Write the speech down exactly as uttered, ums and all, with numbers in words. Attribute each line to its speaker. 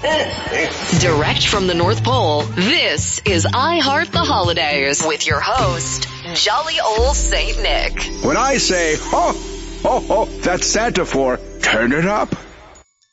Speaker 1: Direct from the North Pole, this is I Heart the Holidays with your host, Jolly Old Saint Nick.
Speaker 2: When I say, ho, ho, ho, that's Santa for, turn it up.